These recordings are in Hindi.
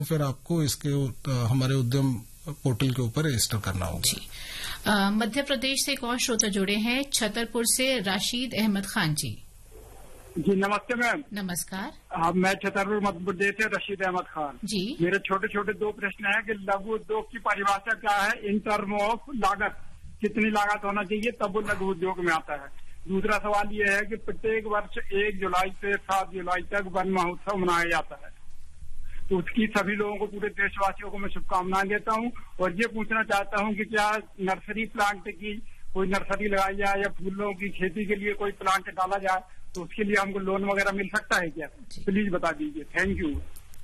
फिर आपको इसके हमारे उद्यम पोर्टल के ऊपर रजिस्टर करना होगा। जी। मध्य प्रदेश से एक और श्रोता जुड़े हैं, छतरपुर से राशिद अहमद खान जी। जी नमस्ते मैम। नमस्कार। मैं छतरपुर मध्य प्रदेश से रशीद अहमद खान जी। मेरे छोटे छोटे दो प्रश्न हैं कि लघु उद्योग की परिभाषा क्या है इन टर्म ऑफ लागत, कितनी लागत होना चाहिए तब वो लघु उद्योग में आता है। दूसरा सवाल ये है कि प्रत्येक वर्ष 1 जुलाई से 7 जुलाई तक वन महोत्सव मनाया जाता है, तो उसकी सभी लोगों को, पूरे देशवासियों को मैं शुभकामनाएं देता हूं। और ये पूछना चाहता हूं कि क्या नर्सरी प्लांट की कोई नर्सरी लगाई जाए या फूलों की खेती के लिए कोई प्लांट डाला जाए तो उसके लिए हमको लोन वगैरह मिल सकता है क्या? प्लीज बता दीजिए। Thank you.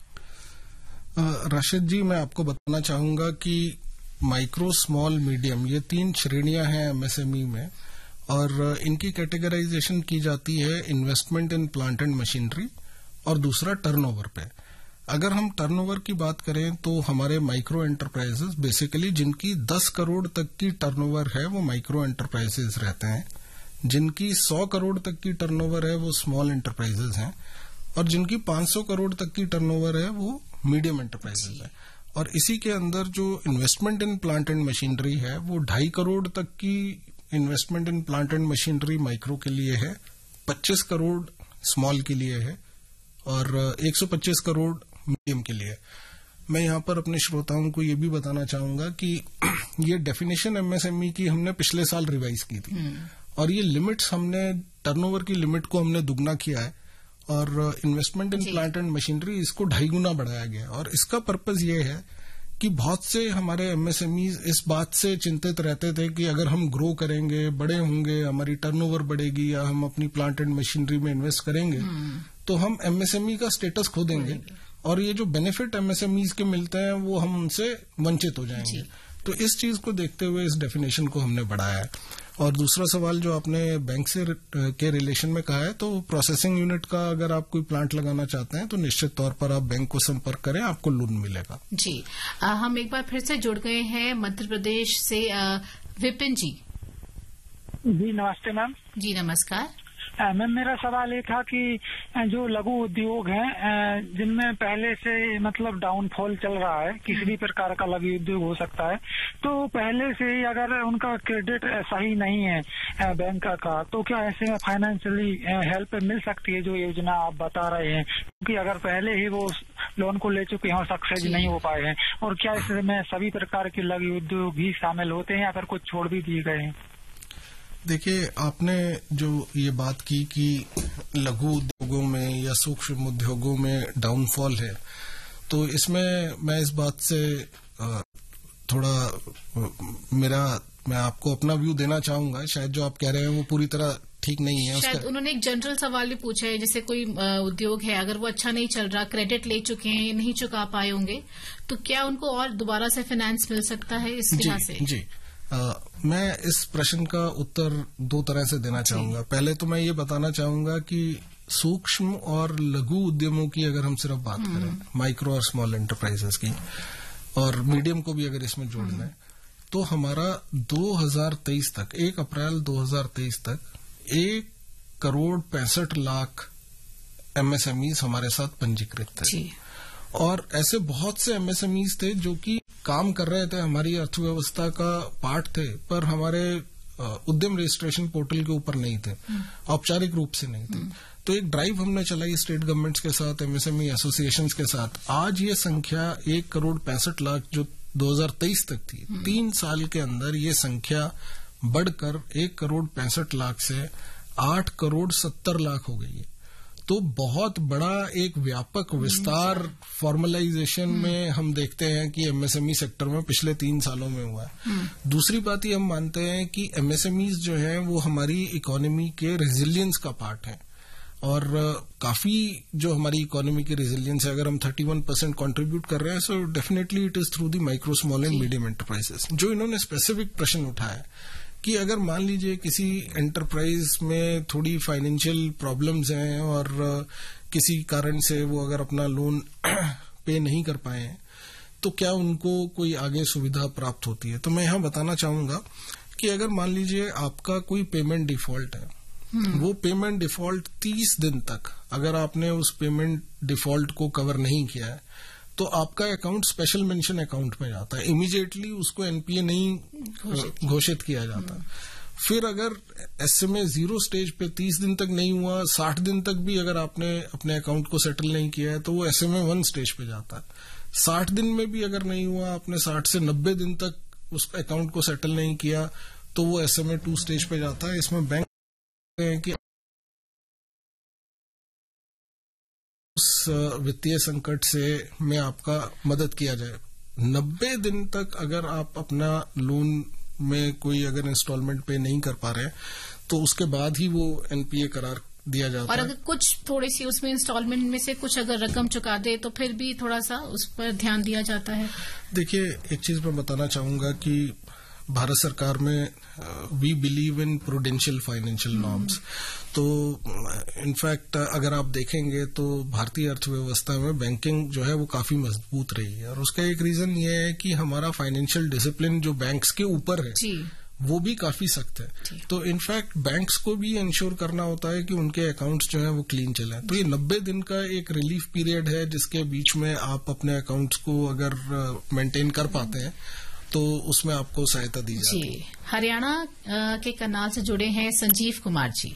राशिद जी, मैं आपको बताना चाहूंगा कि माइक्रो, स्मॉल, मीडियम ये 3 श्रेणियां हैं एमएसएमई में, और इनकी कैटेगराइजेशन की जाती है investment in plant and machinery और दूसरा टर्नओवर पे। अगर हम टर्नओवर की बात करें तो हमारे माइक्रो एंटरप्राइजेस बेसिकली जिनकी 10 करोड़ तक की टर्नओवर है वो माइक्रो एंटरप्राइजेस रहते हैं, जिनकी 100 करोड़ तक की टर्नओवर है वो स्मॉल एंटरप्राइजेस हैं, और जिनकी 500 करोड़ तक की टर्नओवर है वो मीडियम एंटरप्राइजेस है। और इसी के अंदर जो investment in plant and machinery है वो 2.5 करोड़ तक की investment in plant and machinery micro के लिए है, 25 करोड़ स्मॉल के लिए है और 125 करोड़ मीडियम के लिए। मैं यहां पर अपने श्रोताओं को ये भी बताना चाहूंगा कि ये डेफिनेशन एमएसएमई की हमने पिछले साल रिवाइज की थी, और ये लिमिट्स हमने टर्नओवर की लिमिट को हमने दुगना किया है, और investment in plant and machinery इसको 2.5 गुना बढ़ाया गया। और इसका पर्पज ये है कि बहुत से हमारे एमएसएमईज इस बात से चिंतित रहते थे कि अगर हम ग्रो करेंगे, बड़े होंगे, हमारी टर्नओवर बढ़ेगी या हम अपनी प्लांट एंड मशीनरी में इन्वेस्ट करेंगे तो हम एमएसएमई का स्टेटस खो देंगे, और ये जो बेनिफिट एमएसएमईज के मिलते हैं वो हम उनसे वंचित हो जाएंगे। तो इस चीज को देखते हुए इस डेफिनेशन को हमने बढ़ाया है। और दूसरा सवाल जो आपने बैंक से के रिलेशन में कहा है, तो प्रोसेसिंग यूनिट का अगर आप कोई प्लांट लगाना चाहते हैं तो निश्चित तौर पर आप बैंक को संपर्क करें, आपको लोन मिलेगा। जी। हम एक बार फिर से जुड़ गए हैं मध्य प्रदेश से विपिन जी। जी नमस्ते मैम। जी नमस्कार। मैम मेरा सवाल ये था कि जो लघु उद्योग हैं जिनमें पहले से मतलब डाउनफॉल चल रहा है, किसी भी प्रकार का लघु उद्योग हो सकता है, तो पहले से ही अगर उनका क्रेडिट सही नहीं है बैंक का, तो क्या ऐसे में फाइनेंशियली हेल्प मिल सकती है जो योजना आप बता रहे हैं? क्योंकि अगर पहले ही वो लोन को ले चुके हैं और सक्सेस नहीं हो पाए हैं, और क्या इसमें सभी प्रकार के लघु उद्योग भी शामिल होते हैं, अगर कुछ छोड़ भी दिए गए हैं? देखिए, आपने जो ये बात की कि लघु उद्योगों में या सूक्ष्म उद्योगों में डाउनफॉल है, तो इसमें मैं इस बात से थोड़ा मैं आपको अपना व्यू देना चाहूंगा। शायद जो आप कह रहे हैं वो पूरी तरह ठीक नहीं है। शायद उन्होंने एक जनरल सवाल भी पूछा है, जैसे कोई उद्योग है, अगर वो अच्छा नहीं चल रहा, क्रेडिट ले चुके हैं, नहीं चुका पाए होंगे, तो क्या उनको और दोबारा से फाइनेंस मिल सकता है इस लिहाज से? जी। मैं इस प्रश्न का उत्तर 2 तरह से देना चाहूंगा। पहले तो मैं ये बताना चाहूंगा कि सूक्ष्म और लघु उद्यमों की अगर हम सिर्फ बात करें, माइक्रो और स्मॉल एंटरप्राइजेस की, और मीडियम को भी अगर इसमें जोड़ना है, तो हमारा 2023 तक, 1 अप्रैल 2023 तक 1,65,00,000 एमएसएमईज हमारे साथ पंजीकृत थे। और ऐसे बहुत से एमएसएमईज थे जो कि काम कर रहे थे, हमारी अर्थव्यवस्था का पार्ट थे, पर हमारे उद्यम रजिस्ट्रेशन पोर्टल के ऊपर नहीं थे, औपचारिक रूप से नहीं थे। तो एक ड्राइव हमने चलाई स्टेट गवर्नमेंट्स के साथ, एमएसएमई एसोसिएशंस के साथ। आज ये संख्या 1,65,00,000 जो 2023 तक थी, 3 साल के अंदर ये संख्या बढ़कर 1,65,00,000 से 8,70,00,000 हो गई है। तो बहुत बड़ा एक व्यापक विस्तार फॉर्मलाइजेशन में हम देखते हैं कि एमएसएमई सेक्टर में पिछले 3 सालों में हुआ है। दूसरी बात ये हम मानते हैं कि एमएसएमईज जो हैं वो हमारी इकोनॉमी के रेजिलियंस का पार्ट है, और काफी जो हमारी इकोनॉमी की रेजिलियंस है, अगर हम 31% कंट्रीब्यूट कर रहे हैं, so definitely it is through the micro, small and medium enterprises. जो इन्होंने स्पेसिफिक प्रश्न उठाया कि अगर मान लीजिए किसी एंटरप्राइज में थोड़ी फाइनेंशियल प्रॉब्लम्स हैं और किसी कारण से वो अगर अपना लोन पे नहीं कर पाए हैं, तो क्या उनको कोई आगे सुविधा प्राप्त होती है? तो मैं यहां बताना चाहूंगा कि अगर मान लीजिए आपका कोई पेमेंट डिफॉल्ट है, वो पेमेंट डिफॉल्ट 30 दिन तक अगर आपने उस पेमेंट डिफॉल्ट को कवर नहीं किया है, तो आपका अकाउंट स्पेशल मेंशन अकाउंट में जाता है, इमीडिएटली उसको एनपीए नहीं घोषित किया जाता। फिर अगर एसएमए 0 स्टेज पे 30 दिन तक नहीं हुआ, 60 दिन तक भी अगर आपने अपने अकाउंट को सेटल नहीं किया है तो वो एसएमए 1 स्टेज पे जाता है। 60 दिन में भी अगर नहीं हुआ, आपने 60 से 90 दिन तक उस अकाउंट को सेटल नहीं किया तो वो एसएमए 2 स्टेज पे जाता है। इसमें बैंक है कि उस वित्तीय संकट से में आपका मदद किया जाए। 90 दिन तक अगर आप अपना लोन में कोई अगर इंस्टॉलमेंट पे नहीं कर पा रहे तो उसके बाद ही वो एनपीए करार दिया जाता है। और अगर कुछ थोड़ी सी उसमें इंस्टॉलमेंट में से कुछ अगर रकम चुका दे तो फिर भी थोड़ा सा उस पर ध्यान दिया जाता है। देखिए, एक चीज मैं बताना चाहूंगा कि भारत सरकार में we believe in prudential financial norms. तो इनफैक्ट अगर आप देखेंगे तो भारतीय अर्थव्यवस्था में बैंकिंग जो है वो काफी मजबूत रही है, और उसका एक रीजन ये है कि हमारा फाइनेंशियल डिसिप्लिन जो बैंक्स के ऊपर है जी, वो भी काफी सख्त है। तो इनफैक्ट बैंक्स को भी इंश्योर करना होता है कि उनके अकाउंट्स जो है वो क्लीन चले। तो ये 90 दिन का एक रिलीफ पीरियड है जिसके बीच में आप अपने अकाउंट्स को अगर मेंटेन कर पाते हैं तो उसमें आपको सहायता दी जाती है। जी, हरियाणा के करनाल से जुड़े हैं संजीव कुमार जी।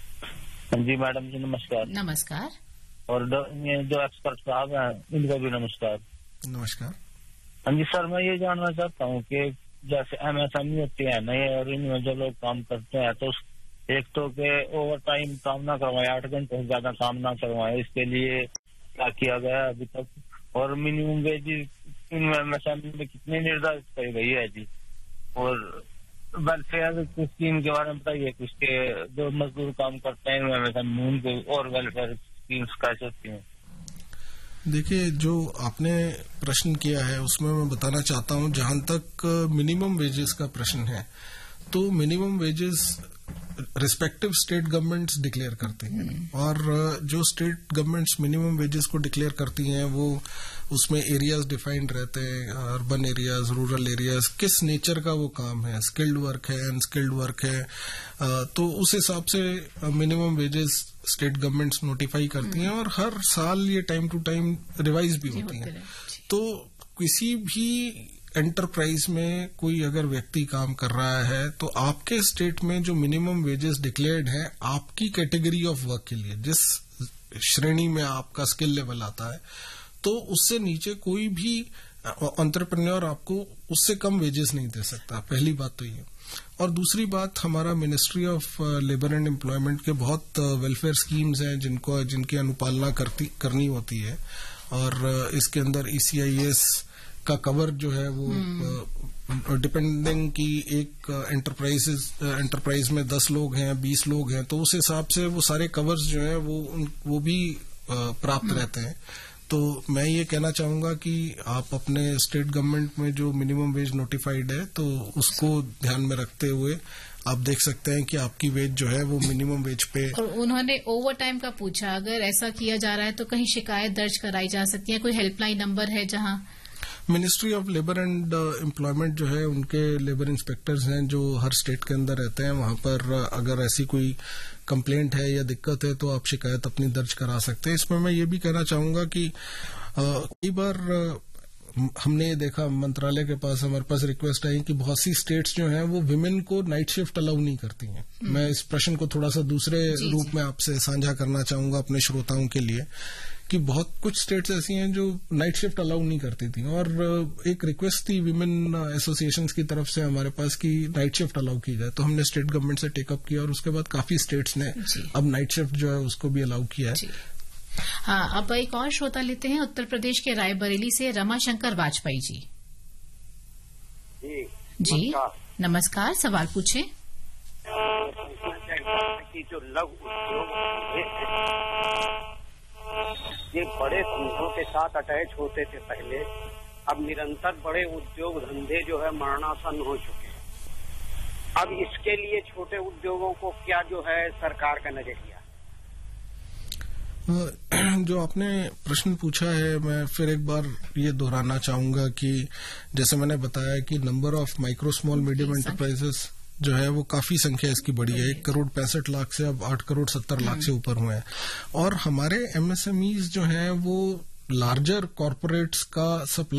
जी मैडम जी, नमस्कार। नमस्कार। और ये जो एक्सपर्ट साहब हैं इनका भी नमस्कार। नमस्कार। हाँ जी सर, मैं ये जानना चाहता हूँ कि जैसे एमएसएमई होती है ना, और इनमें जो लोग काम करते हैं तो एक तो के ओवर टाइम काम ना करवाए, 8 घंटे से ज्यादा काम ना करवाए, इसके लिए क्या किया गया अभी तक? और मिनिमम वेज इनमें एमएसएमई में कितनी निर्धारित की गई है जी? और वेलफेयर स्कीम के बारे में बताइए कुछ, के जो मजदूर काम करते हैं एमएसएमई उनके और वेलफेयर स्कीम्स कैसे होती हैं? देखिए, जो आपने प्रश्न किया है उसमें मैं बताना चाहता हूं, जहां तक मिनिमम वेजेस का प्रश्न है तो minimum wages respective state governments declare करती हैं, और जो स्टेट गवर्नमेंट्स मिनिमम वेजेस को डिक्लेयर करती हैं वो उसमें एरियाज डिफाइंड रहते हैं, अर्बन एरियाज, रूरल एरियाज, किस नेचर का वो काम है, स्किल्ड वर्क है, अनस्किल्ड वर्क है, तो उस हिसाब से minimum wages state governments notify करती हैं, और हर साल ये टाइम टू टाइम रिवाइज भी होती हैं। तो किसी भी एंटरप्राइज में कोई अगर व्यक्ति काम कर रहा है तो आपके स्टेट में जो मिनिमम वेजेस डिक्लेयर्ड है आपकी कैटेगरी ऑफ वर्क के लिए, जिस श्रेणी में आपका स्किल लेवल आता है, तो उससे नीचे कोई भी एंटरप्रेन्योर आपको उससे कम वेजेस नहीं दे सकता। पहली बात तो ये। और दूसरी बात, हमारा ministry of labour and employment के बहुत वेलफेयर स्कीम्स हैं जिनकी अनुपालना करनी होती है, और इसके अंदर ईसीआईएस का कवर जो है वो डिपेंडिंग की एक एंटरप्राइज में 10 लोग हैं, 20 लोग हैं, तो उस हिसाब से वो सारे कवर्स जो है वो भी प्राप्त रहते हैं। तो मैं ये कहना चाहूंगा कि आप अपने स्टेट गवर्नमेंट में जो मिनिमम वेज नोटिफाइड है तो उसको ध्यान में रखते हुए आप देख सकते हैं कि आपकी वेज जो है वो मिनिमम वेज पे। और उन्होंने ओवर टाइम का पूछा, अगर ऐसा किया जा रहा है तो कहीं शिकायत दर्ज कराई जा सकती है? कोई हेल्पलाइन नंबर है जहां? Ministry of labour and employment जो है उनके लेबर इंस्पेक्टर्स हैं जो हर स्टेट के अंदर रहते हैं, वहां पर अगर ऐसी कोई कंप्लेंट है या दिक्कत है तो आप शिकायत अपनी दर्ज करा सकते हैं। इसमें मैं ये भी कहना चाहूंगा कि कई बार हमने ये देखा, मंत्रालय के पास हमारे पास रिक्वेस्ट आई कि बहुत सी स्टेट्स जो हैं वो विमेन को नाइट शिफ्ट अलाउ नहीं करती हैं। मैं इस प्रश्न को थोड़ा सा दूसरे रूप में आपसे साझा करना चाहूंगा अपने श्रोताओं के लिए, कि बहुत कुछ स्टेट्स ऐसी हैं जो नाइट शिफ्ट अलाउ नहीं करती थी, और एक रिक्वेस्ट थी विमेन एसोसिएशंस की तरफ से हमारे पास कि नाइट शिफ्ट अलाउ की जाए, तो हमने स्टेट गवर्नमेंट से टेकअप किया और उसके बाद काफी स्टेट्स ने अब नाइट शिफ्ट जो है उसको भी अलाउ किया है। हाँ, अब एक और श्रोता लेते हैं उत्तर प्रदेश के रायबरेली से रमाशंकर वाजपेयी जी। जी नमस्कार, सवाल पूछें। कि जो लघु उद्योग ये बड़े समूहों के साथ अटैच होते थे पहले, अब निरंतर बड़े उद्योग धंधे जो है मरणासन हो चुके हैं। अब इसके लिए छोटे उद्योगों को क्या जो है सरकार का नजरिया? जो आपने प्रश्न पूछा है, मैं फिर एक बार ये दोहराना चाहूंगा कि जैसे मैंने बताया कि number of micro small medium enterprises जो है वो काफी संख्या इसकी बढ़ी है। 1,65,00,000 से अब 8,70,00,000 से ऊपर हुए हैं, और हमारे एमएसएमईज जो हैं वो लार्जर कॉरपोरेट्स का सप्लाई